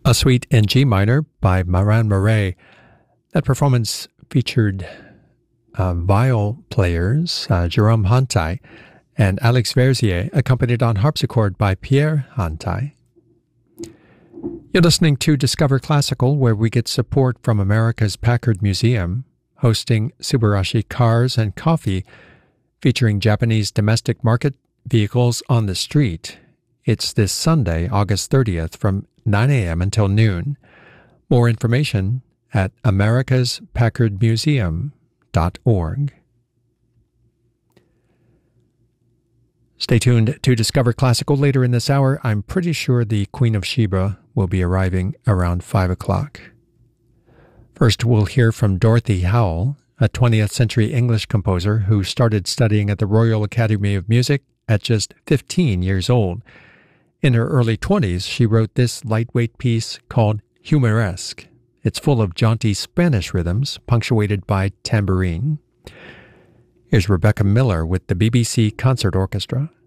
A Suite in G minor by Marin Murray. That performance featured viol players Jerome Hantai and Alex Verzier, accompanied on harpsichord by Pierre Hantai. You're listening to Discover Classical, where we get support from America's Packard Museum, hosting Subarashi Cars and Coffee, featuring Japanese domestic market vehicles on the street. It's this Sunday, August 30th, from 9 a.m. until noon. More information at americaspackardmuseum.org. Stay tuned to Discover Classical later in this hour. I'm pretty sure the Queen of Sheba will be arriving around 5 o'clock. First, we'll hear from Dorothy Howell, a 20th century English composer who started studying at the Royal Academy of Music at just 15 years old. In her early 20s, she wrote this lightweight piece called Humoresque. It's full of jaunty Spanish rhythms, punctuated by tambourine. Here's Rebecca Miller with the BBC Concert Orchestra.